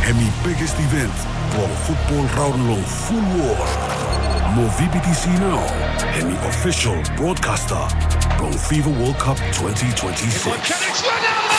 Hemi biggest event, World Football Round Full War. Mo VBTC now, Hemi official broadcaster, from FIFA World Cup 2026.